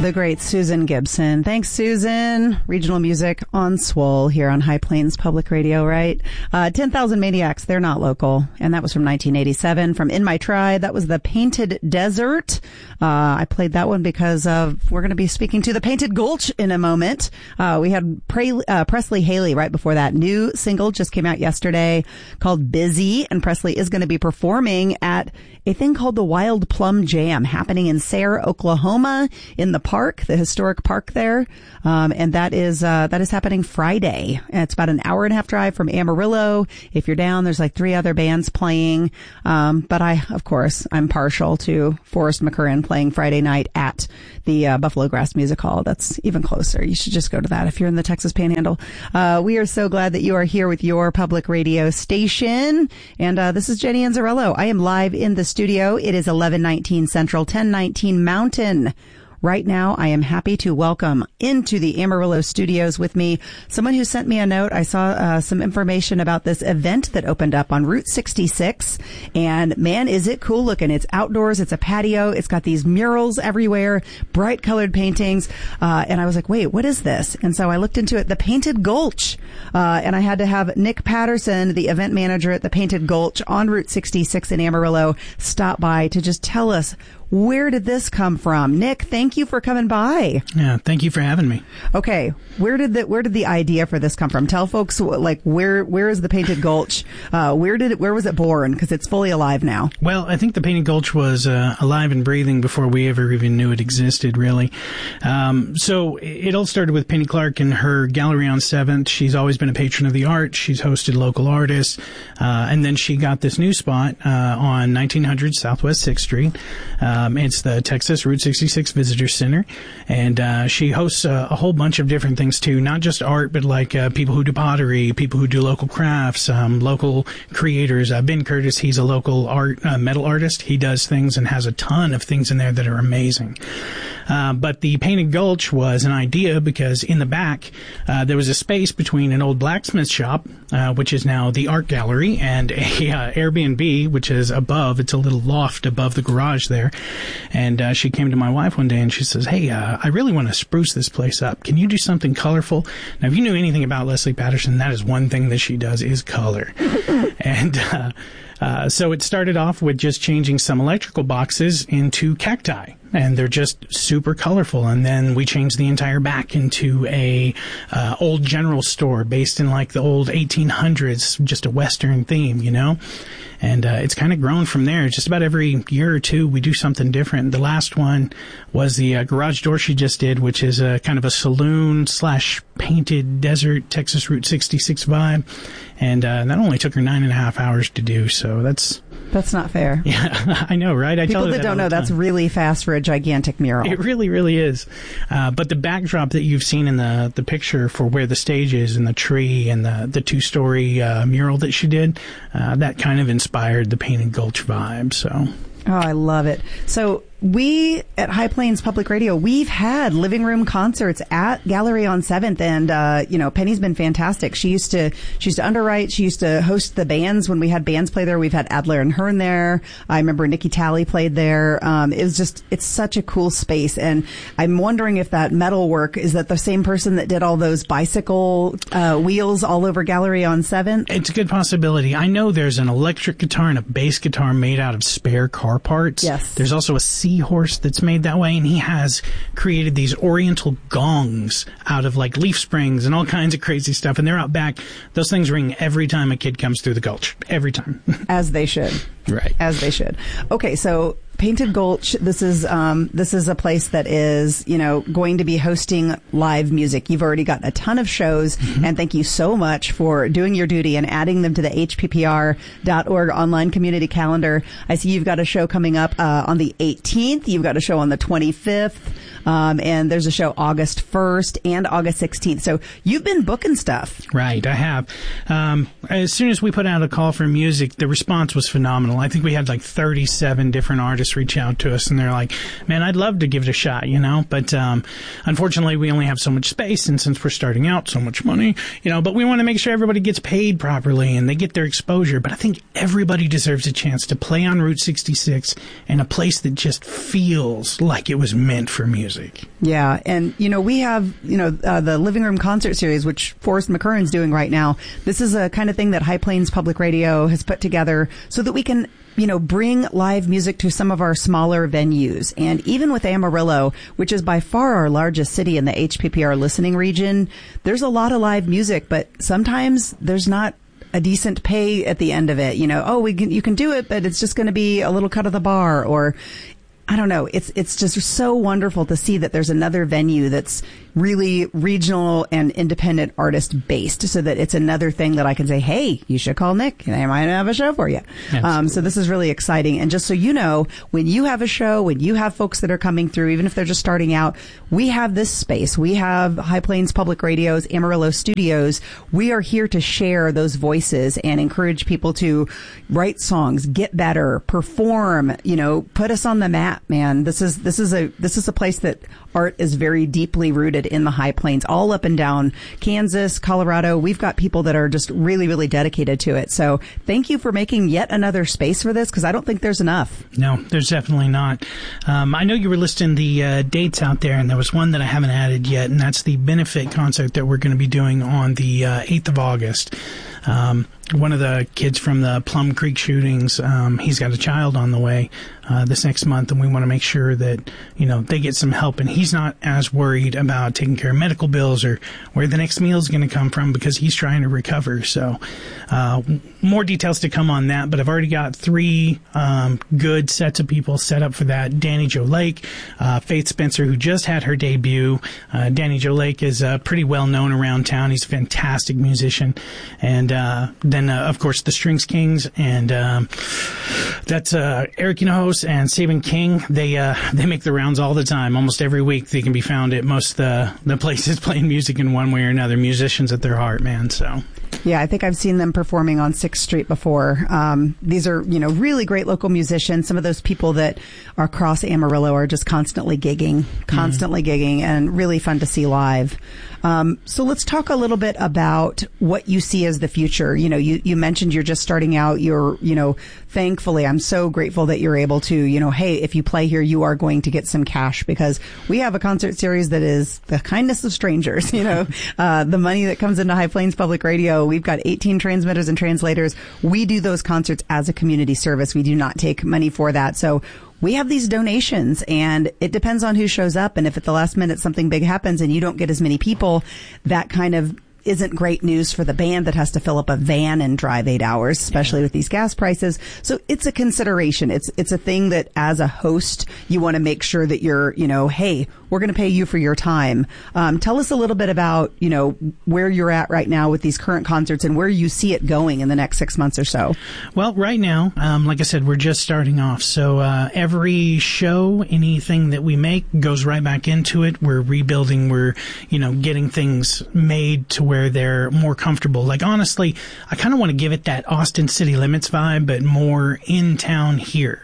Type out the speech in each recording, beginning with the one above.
the great Susan Gibson. Thanks, Susan. Regional music on Swole here on High Plains Public Radio, right? 10,000 Maniacs, they're not local. And that was from 1987. From In My Tribe, that was The Painted Desert. I played that one because we're going to be speaking to The Painted Gulch in a moment. We had Presley Haley right before that. New single just came out yesterday called Busy, and Presley is going to be performing at a thing called the Wild Plum Jam happening in Sayre, Oklahoma, in the park, the historic park there. And that is happening Friday. And it's about an hour and a half drive from Amarillo. If you're down, there's like 3 other bands playing. But I'm partial to Forrest McCurran playing Friday night at the Buffalo Grass Music Hall. That's even closer. You should just go to that if you're in the Texas Panhandle. We are so glad that you are here with your public radio station. And this is Jenny Anzarello. I am live in the studio. It is 11:19 Central, 10:19 Mountain. Right now, I am happy to welcome into the Amarillo studios with me someone who sent me a note. I saw some information about this event that opened up on Route 66, and man, is it cool looking. It's outdoors. It's a patio. It's got these murals everywhere, bright colored paintings, and I was like, wait, what is this? And so I looked into it, the Painted Gulch, and I had to have Nick Patterson, the event manager at the Painted Gulch on Route 66 in Amarillo, stop by to just tell us, where did this come from? Nick, thank you for coming by. Yeah, thank you for having me. Okay, where did the idea for this come from? Tell folks, like, where is the Painted Gulch? Where was it born? Because it's fully alive now. Well, I think the Painted Gulch was alive and breathing before we ever even knew it existed, really. So it all started with Penny Clark and her Gallery on 7th. She's always been a patron of the arts. She's hosted local artists. And then she got this new spot on 1900 Southwest 6th Street. It's the Texas Route 66 Visitor Center, and she hosts a whole bunch of different things too, not just art, but like people who do pottery, people who do local crafts, local creators. Ben Curtis, he's a local metal artist. He does things and has a ton of things in there that are amazing. But the Painted Gulch was an idea because in the back there was a space between an old blacksmith shop, which is now the art gallery, and a Airbnb, which is above. It's a little loft above the garage there. And she came to my wife one day and she says, hey, I really want to spruce this place up. Can you do something colorful? Now, if you knew anything about Leslie Patterson, that is one thing that she does is color. And so it started off with just changing some electrical boxes into cacti. And they're just super colorful. And then we changed the entire back into a old general store based in like the old 1800s, just a Western theme, you know? And it's kind of grown from there. Just about every year or two, we do something different. The last one was the garage door she just did, which is a kind of a saloon / painted desert Texas Route 66 vibe. And that only took her 9.5 hours to do. So that's not fair. Yeah, I know, right? People that don't know, that's really fast for a gigantic mural. It really, really is. But the backdrop that you've seen in the picture for where the stage is and the tree and the 2-story mural that she did, that kind of inspired the Painted Gulch vibe. So. Oh, I love it. So we at High Plains Public Radio, we've had living room concerts at Gallery on 7th, and Penny's been fantastic. She used to underwrite. She used to host the bands when we had bands play there. We've had Adler and Hearn there. I remember Nikki Talley played there. It's such a cool space, and I'm wondering if that metal work is that the same person that did all those bicycle wheels all over Gallery on 7th. It's a good possibility. I know there's an electric guitar and a bass guitar made out of spare car parts. Yes. There's also a seahorse that's made that way, and he has created these oriental gongs out of like leaf springs and all kinds of crazy stuff, and they're out back. Those things ring every time a kid comes through the gulch. Every time. As they should. Right. As they should. Okay, so Painted Gulch, this is a place that is, going to be hosting live music. You've already got a ton of shows, and thank you so much for doing your duty and adding them to the hppr.org online community calendar. I see you've got a show coming up on the 18th. You've got a show on the 25th. And there's a show August 1st and August 16th. So you've been booking stuff. Right, I have. As soon as we put out a call for music, the response was phenomenal. I think we had like 37 different artists reach out to us, and they're like, man, I'd love to give it a shot, But unfortunately, we only have so much space, and since we're starting out, so much money, but we want to make sure everybody gets paid properly and they get their exposure. But I think everybody deserves a chance to play on Route 66 in a place that just feels like it was meant for music. music. Yeah, and we have the Living Room Concert Series, which Forrest McCurran's doing right now. This is a kind of thing that High Plains Public Radio has put together so that we can bring live music to some of our smaller venues. And even with Amarillo, which is by far our largest city in the HPPR listening region, there's a lot of live music, but sometimes there's not a decent pay at the end of it. You can do it, but it's just going to be a little cut of the bar, or I don't know. It's just so wonderful to see that there's another venue that's really regional and independent artist based, so that it's another thing that I can say, hey, you should call Nick. They might have a show for you. So this is really exciting. And just so you know, when you have a show, when you have folks that are coming through, even if they're just starting out, we have this space. We have High Plains Public Radio's Amarillo Studios. We are here to share those voices and encourage people to write songs, get better, perform, put us on the map, man. This is a place that art is very deeply rooted in the High Plains, all up and down Kansas, Colorado. We've got people that are just really, really dedicated to it. So thank you for making yet another space for this, because I don't think there's enough. No, there's definitely not. I know you were listing the dates out there, and there was one that I haven't added yet, and that's the benefit concert that we're going to be doing on the 8th of August. One of the kids from the Plum Creek shootings, he's got a child on the way this next month, and we want to make sure that they get some help, and he's not as worried about taking care of medical bills or where the next meal is going to come from, because he's trying to recover. So more details to come on that, but I've already got 3 good sets of people set up for that. Danny Jo Lake, Faith Spencer, who just had her debut. Danny Jo Lake is pretty well known around town. He's a fantastic musician. And then, of course, the Strings Kings, and that's Eric Hinojosa and Saban King. They make the rounds all the time. Almost every week they can be found at most the places playing music in one way or another. Musicians at their heart, man. So yeah, I think I've seen them performing on 6th Street before. These are, really great local musicians. Some of those people that are across Amarillo are just constantly gigging, and really fun to see live. So let's talk a little bit about what you see as the future. You mentioned you're just starting out. You're, thankfully, I'm so grateful that you're able to, hey, if you play here, you are going to get some cash, because we have a concert series that is the kindness of strangers. The money that comes into High Plains Public Radio. We've got 18 transmitters and translators. We do those concerts as a community service. We do not take money for that. So we have these donations, and it depends on who shows up. And if at the last minute something big happens and you don't get as many people, that kind of isn't great news for the band that has to fill up a van and drive 8 hours, especially with these gas prices. So it's a consideration. It's a thing that as a host, you want to make sure that you're, hey, we're going to pay you for your time. Tell us a little bit about, where you're at right now with these current concerts and where you see it going in the next 6 months or so. Well, right now, like I said, we're just starting off. So every show, anything that we make goes right back into it. We're rebuilding. We're, getting things made to where they're more comfortable. Like, honestly, I kind of want to give it that Austin City Limits vibe, but more in town here.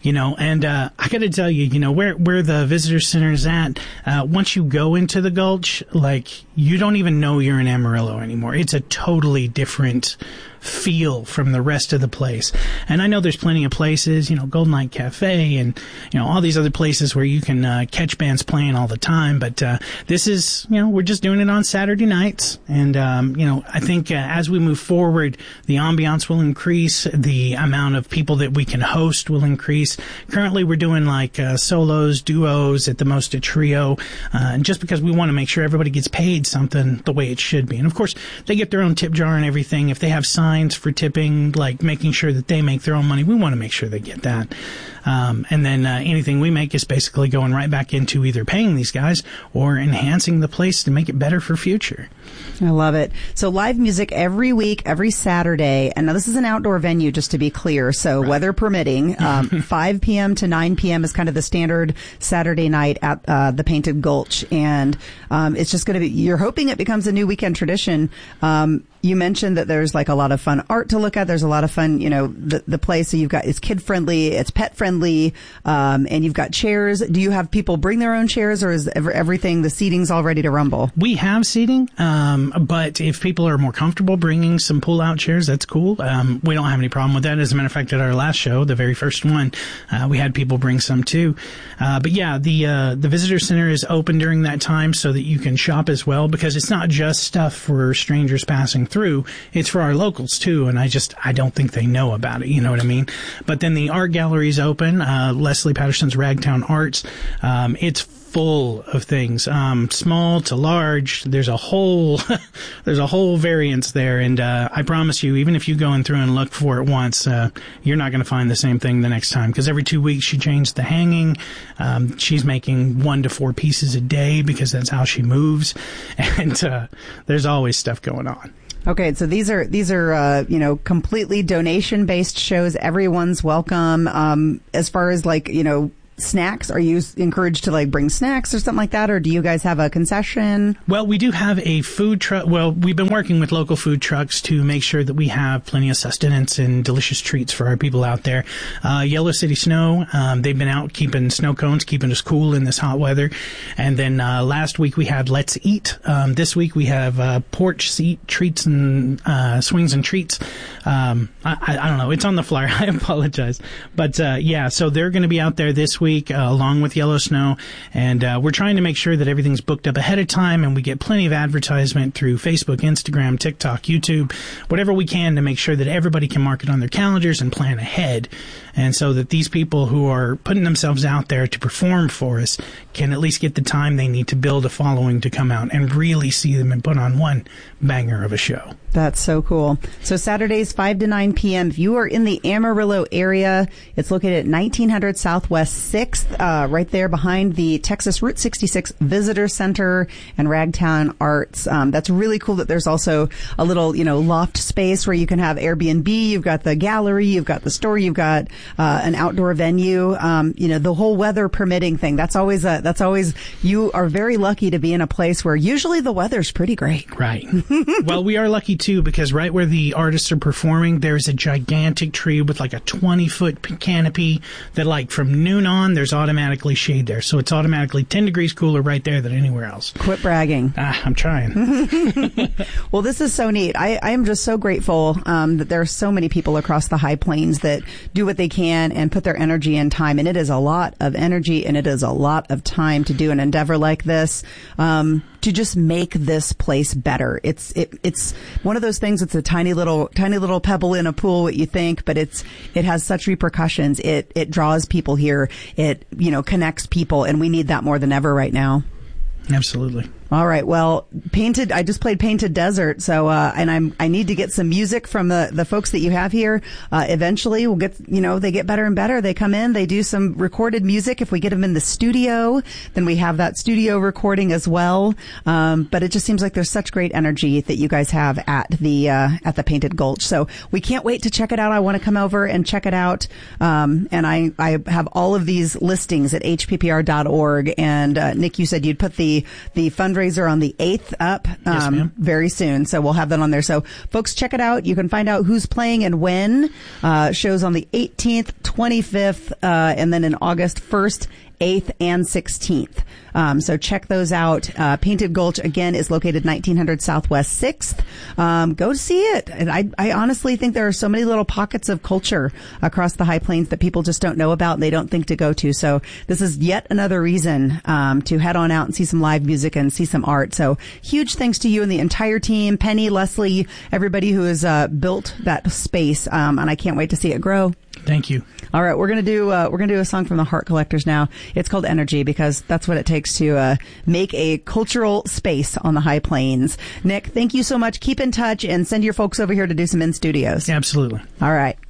And I got to tell you, where the visitor center is at, once you go into the Gulch, like, you don't even know you're in Amarillo anymore. It's a totally different feel from the rest of the place. And I know there's plenty of places, Golden Light Cafe and, all these other places where you can catch bands playing all the time. But this is, we're just doing it on Saturday nights. And, I think as we move forward, the ambiance will increase. The amount of people that we can host will increase. Currently, we're doing like solos, duos, at the most a trio, just because we want to make sure everybody gets paid something the way it should be. And of course, they get their own tip jar and everything. If they have signs for tipping, like making sure that they make their own money, we want to make sure they get that. And then anything we make is basically going right back into either paying these guys or enhancing the place to make it better for future. I love it. So live music every week, every Saturday. And now this is an outdoor venue, just to be clear. So right. Weather permitting, 5 p.m. to 9 p.m. is kind of the standard Saturday night at the Painted Gulch. And it's just going to be, you're hoping it becomes a new weekend tradition. You mentioned that there's like a lot of fun art to look at. There's a lot of fun, the place. So you've got, it's kid friendly, it's pet friendly, and you've got chairs. Do you have people bring their own chairs, or is everything, the seating's all ready to rumble? We have seating, but if people are more comfortable bringing some pull out chairs, that's cool. We don't have any problem with that. As a matter of fact, at our last show, the very first one, We had people bring some too. But yeah, the visitor center is open during that time so that you can shop as well, because it's not just stuff for strangers passing through. It's for our locals too. And I don't think they know about it. You know what I mean? But then the art gallery is open. Leslie Patterson's Ragtown Arts. It's full of things, small to large. There's a whole variance there, and I promise you, even if you go in through and look for it once, you're not going to find the same thing the next time, because every 2 weeks she changed the hanging. She's making 1 to 4 pieces a day because that's how she moves, and there's always stuff going on. Okay, so these are completely donation-based shows. Everyone's welcome. As far as snacks, are you encouraged to bring snacks or something like that, or do you guys have a concession? Well, we do have a food truck. Well, we've been working with local food trucks to make sure that we have plenty of sustenance and delicious treats for our people out there. Yellow City Snow, they've been out keeping snow cones, keeping us cool in this hot weather. And then last week we had Let's Eat. This week we have porch seat treats and swings and treats. I don't know. It's on the flyer. I apologize. But yeah, so they're going to be out there this week. Along with Yellow Snow, and we're trying to make sure that everything's booked up ahead of time, and we get plenty of advertisement through Facebook, Instagram, TikTok, YouTube, whatever we can to make sure that everybody can mark it on their calendars and plan ahead, and so that these people who are putting themselves out there to perform for us can at least get the time they need to build a following to come out and really see them and put on one banger of a show. That's so cool. So Saturdays, 5 to 9 p.m. If you are in the Amarillo area, it's located at 1900 Southwest 6th, right there behind the Texas Route 66 Visitor Center and Ragtown Arts. That's really cool that there's also a little, loft space where you can have Airbnb. You've got the gallery, you've got the store, you've got an outdoor venue. The whole weather permitting thing. That's always you are very lucky to be in a place where usually the weather's pretty great. Right. Well, we are lucky too, because right where the artists are performing, there's a gigantic tree with like a 20-foot canopy that from noon on, there's automatically shade there. So it's automatically 10 degrees cooler right there than anywhere else. Quit bragging. I'm trying. Well, this is so neat. I am just so grateful that there are so many people across the High Plains that do what they can and put their energy and time. And it is a lot of energy and it is a lot of time to do an endeavor like this. To just make this place better. It's one of those things. It's a tiny little pebble in a pool, what you think, but it has such repercussions. It draws people here. It, connects people, and we need that more than ever right now. Absolutely. All right. Well, I just played Painted Desert. So, and I need to get some music from the folks that you have here. Eventually we'll get, they get better and better. They come in, they do some recorded music. If we get them in the studio, then we have that studio recording as well. But it just seems like there's such great energy that you guys have at the Painted Gulch. So we can't wait to check it out. I want to come over and check it out. And I have all of these listings at hppr.org. And, Nick, you said you'd put the fundraiser on the 8th up yes, ma'am. Very soon. So we'll have that on there. So folks, check it out. You can find out who's playing and when. Shows on the 18th, 25th, and then in August 1st, 8th, and 16th. So check those out. Painted Gulch, again, is located 1900 Southwest 6th. Go see it. And I honestly think there are so many little pockets of culture across the High Plains that people just don't know about and they don't think to go to. So this is yet another reason to head on out and see some live music and see some art. So huge thanks to you and the entire team, Penny, Leslie, everybody who has built that space. And I can't wait to see it grow. Thank you. All right, we're gonna do a song from the Heart Collectors now. It's called Energy because that's what it takes to make a cultural space on the High Plains. Nick, thank you so much. Keep in touch and send your folks over here to do some in studios. Absolutely. All right.